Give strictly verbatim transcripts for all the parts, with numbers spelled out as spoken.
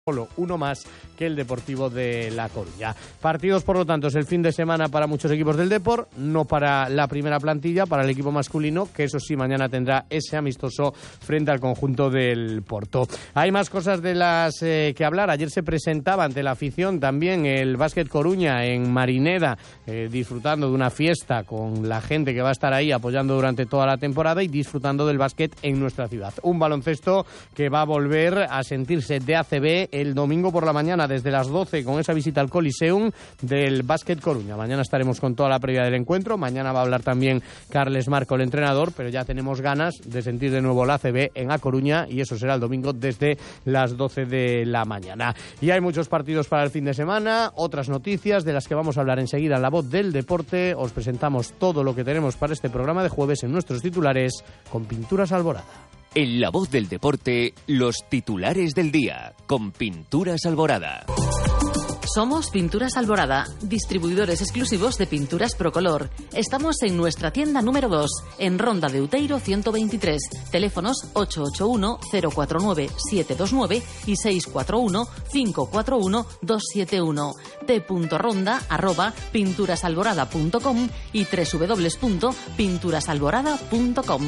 Solo uno más que el Deportivo de La Coruña. Partidos, por lo tanto, es el fin de semana para muchos equipos del Depor, no para la primera plantilla, para el equipo masculino, que eso sí, mañana tendrá ese amistoso frente al conjunto del Porto. Hay más cosas de las eh, que hablar. Ayer se presentaba ante la afición también el Básquet Coruña en Marineda, eh, disfrutando de una fiesta con la gente que va a estar ahí apoyando durante toda la temporada y disfrutando del básquet en nuestra ciudad. Un baloncesto que va a volver a sentirse de A C B el domingo por la mañana desde las doce con esa visita al Coliseum del Básquet Coruña. Mañana estaremos con toda la previa del encuentro. Mañana va a hablar también Carles Marco, el entrenador, pero ya tenemos ganas de sentir de nuevo la A C B en A Coruña y eso será el domingo desde las doce de la mañana. Y hay muchos partidos para el fin de semana, otras noticias de las que vamos a hablar enseguida en La Voz del Deporte. Os presentamos todo lo que tenemos para este programa de jueves en nuestros titulares con Pinturas Alborada. En La Voz del Deporte, los titulares del día, con Pinturas Alborada. Somos Pinturas Alborada, distribuidores exclusivos de pinturas Procolor. Estamos en nuestra tienda número dos, en Ronda de Uteiro ciento veintitrés. Teléfonos ocho ocho uno, cero cuatro nueve, siete dos nueve y seis cuatro uno, cinco cuatro uno, dos siete uno. t.ronda arroba pinturasalborada punto com y doble u doble u doble u punto pinturasalborada punto com.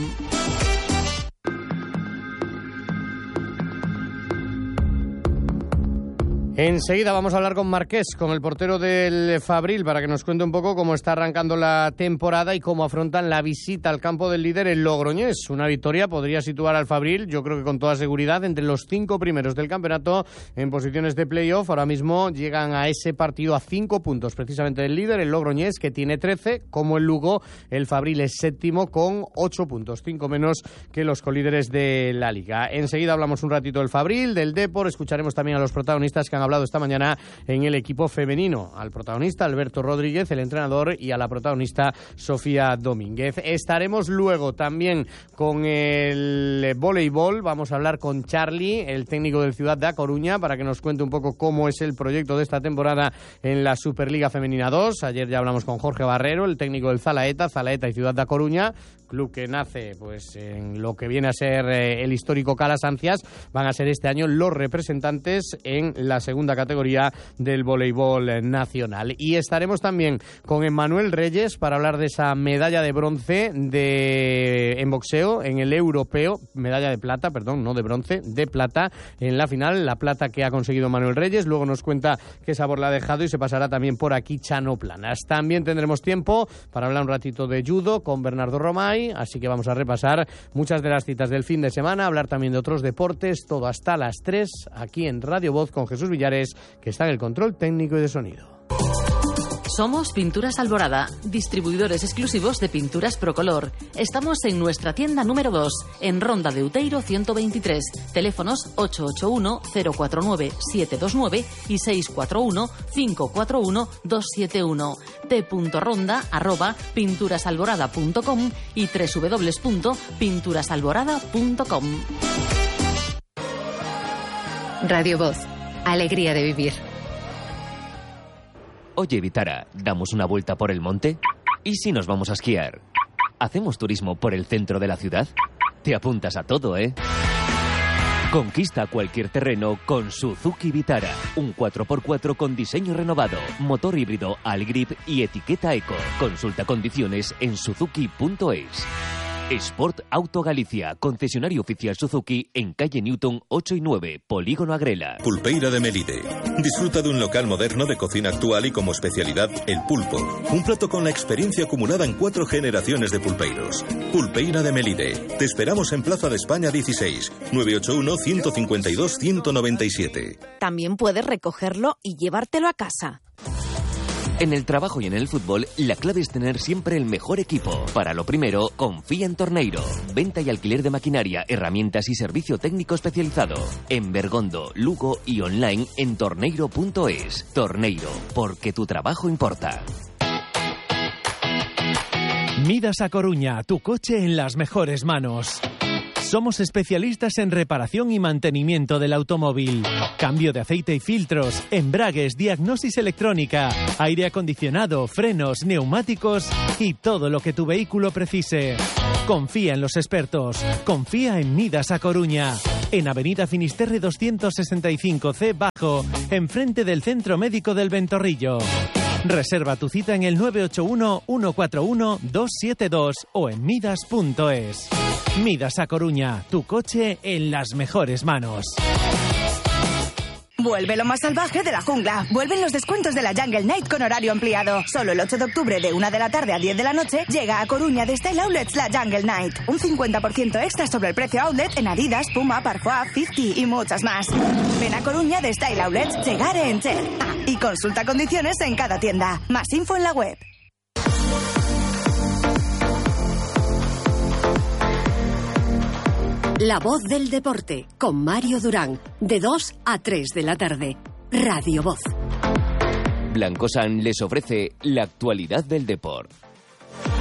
Enseguida vamos a hablar con Marqués, con el portero del Fabril, para que nos cuente un poco cómo está arrancando la temporada y cómo afrontan la visita al campo del líder, el Logroñés. Una victoria podría situar al Fabril, yo creo que con toda seguridad, entre los cinco primeros del campeonato en posiciones de playoff. Ahora mismo llegan a ese partido a cinco puntos, precisamente del líder, el Logroñés, que tiene trece, como el Lugo. El Fabril es séptimo con ocho puntos, cinco menos que los colíderes de la Liga. Enseguida hablamos un ratito del Fabril, del Depor, escucharemos también a los protagonistas que han hablado esta mañana en el equipo femenino, al protagonista Alberto Rodríguez, el entrenador, y a la protagonista Sofía Domínguez. Estaremos luego también con el voleibol. Vamos a hablar con Charly, el técnico del Ciudad de A Coruña, para que nos cuente un poco cómo es el proyecto de esta temporada en la Superliga Femenina dos. Ayer ya hablamos con Jorge Barrero, el técnico del Zalaeta, Zalaeta y Ciudad de A Coruña, club que nace pues en lo que viene a ser eh, el histórico Calasancias. Van a ser este año los representantes en la segunda categoría del voleibol nacional. Y estaremos también con Emmanuel Reyes para hablar de esa medalla de bronce de en boxeo en el europeo, medalla de plata, perdón, no de bronce, de plata en la final, la plata que ha conseguido Manuel Reyes. Luego nos cuenta qué sabor le ha dejado y se pasará también por aquí Chano Planas. También tendremos tiempo para hablar un ratito de judo con Bernardo Romay, así que vamos a repasar muchas de las citas del fin de semana, hablar también de otros deportes, todo hasta las tres, aquí en Radio Voz con Jesús Villares, que está en el control técnico y de sonido. Somos Pinturas Alborada, distribuidores exclusivos de pinturas Procolor. Estamos en nuestra tienda número dos, en Ronda de Uteiro ciento veintitrés. Teléfonos ocho ocho uno, cero cuatro nueve, siete dos nueve y seis cuatro uno, cinco cuatro uno, dos siete uno. t.ronda arroba pinturasalborada punto com y doble u doble u doble u punto pinturasalborada punto com. Radio Voz. Alegría de vivir. Oye, Vitara, ¿damos una vuelta por el monte? ¿Y si nos vamos a esquiar? ¿Hacemos turismo por el centro de la ciudad? Te apuntas a todo, ¿eh? Conquista cualquier terreno con Suzuki Vitara. Un cuatro por cuatro con diseño renovado, motor híbrido Allgrip y etiqueta Eco. Consulta condiciones en suzuki punto es. Sport Auto Galicia, concesionario oficial Suzuki en calle Newton ocho y nueve, Polígono Agrela. Pulpeira de Melide. Disfruta de un local moderno de cocina actual y como especialidad el pulpo. Un plato con la experiencia acumulada en cuatro generaciones de pulpeiros. Pulpeira de Melide. Te esperamos en Plaza de España dieciséis, nueve ocho uno, uno cinco dos, uno nueve siete. También puedes recogerlo y llevártelo a casa. En el trabajo y en el fútbol, la clave es tener siempre el mejor equipo. Para lo primero, confía en Torneiro. Venta y alquiler de maquinaria, herramientas y servicio técnico especializado. En Bergondo, Lugo y online en torneiro punto es. Torneiro, porque tu trabajo importa. Midas A Coruña, tu coche en las mejores manos. Somos especialistas en reparación y mantenimiento del automóvil. Cambio de aceite y filtros, embragues, diagnosis electrónica, aire acondicionado, frenos, neumáticos y todo lo que tu vehículo precise. Confía en los expertos. Confía en Midas A Coruña. en Avenida Finisterre doscientos sesenta y cinco C Bajo, enfrente del Centro Médico del Ventorrillo. Reserva tu cita en el nueve ocho uno, uno cuatro uno, dos siete dos o en midas punto es. Midas A Coruña, tu coche en las mejores manos. Vuelve lo más salvaje de la jungla. Vuelven los descuentos de la Jungle Night con horario ampliado. Solo el ocho de octubre de una de la tarde a diez de la noche llega a Coruña de Style Outlets la Jungle Night. Un cincuenta por ciento extra sobre el precio outlet en Adidas, Puma, Parfois, cincuenta y muchas más. Ven a Coruña de Style Outlets, llegar en Cher. Ah, y consulta condiciones en cada tienda. Más info en la web. La voz del deporte, con Mario Durán, de dos a tres de la tarde. Radio Voz. Blancosan les ofrece la actualidad del deporte.